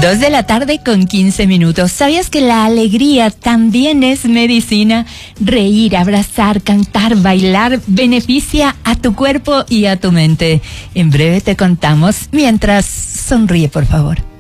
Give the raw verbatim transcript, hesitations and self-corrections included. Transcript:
Dos de la tarde con quince minutos. ¿Sabías que la alegría también es medicina? Reír, abrazar, cantar, bailar beneficia a tu cuerpo y a tu mente. En breve te contamos. Mientras, sonríe, por favor.